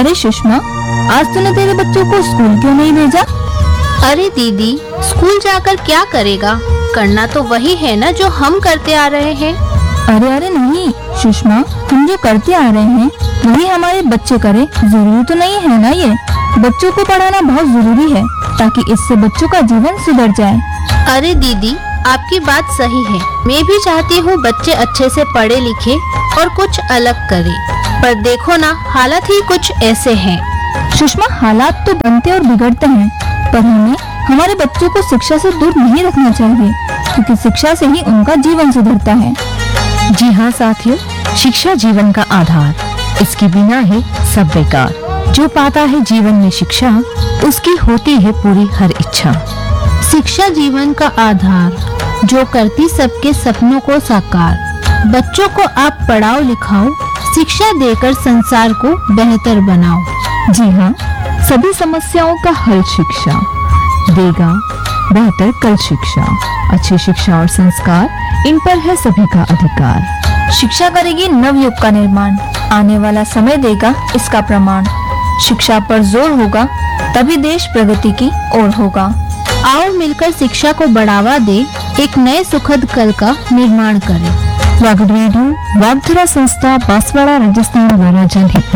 अरे सुषमा, आज तूने तेरे बच्चों को स्कूल क्यों नहीं भेजा? अरे दीदी, स्कूल जाकर क्या करेगा? करना तो वही है ना जो हम करते आ रहे हैं। अरे अरे नहीं सुषमा, हम जो करते आ रहे हैं वही हमारे बच्चे करें, जरूरी तो नहीं है ना ये। बच्चों को पढ़ाना बहुत जरूरी है ताकि इससे बच्चों का जीवन सुधर जाए। अरे दीदी, आपकी बात सही है। मैं भी चाहती हूँ बच्चे अच्छे से पढ़े लिखे और कुछ अलग करें, पर देखो ना, हालात ही कुछ ऐसे हैं। सुषमा, हालात तो बनते और बिगड़ते हैं, पर हमें हमारे बच्चों को शिक्षा से दूर नहीं रखना चाहिए, क्योंकि शिक्षा से ही उनका जीवन सुधरता है। जी हाँ साथियों, शिक्षा जीवन का आधार, इसके बिना है सब बेकार। जो पाता है जीवन में शिक्षा, उसकी होती है पूरी हर इच्छा। शिक्षा जीवन का आधार, जो करती सबके सपनों को साकार। बच्चों को आप पढ़ाओ लिखाओ, शिक्षा देकर संसार को बेहतर बनाओ। जी हाँ, सभी समस्याओं का हल शिक्षा देगा, बेहतर कल शिक्षा। अच्छी शिक्षा और संस्कार, इन पर है सभी का अधिकार। शिक्षा करेगी नवयुग का निर्माण, आने वाला समय देगा इसका प्रमाण। शिक्षा पर जोर होगा तभी देश प्रगति की ओर होगा। आओ मिलकर शिक्षा को बढ़ावा दे, एक नए सुखद कल का निर्माण करें। वागड रेडियो, वागधरा संस्था, बांसवाड़ा, राजस्थान द्वारा जनहित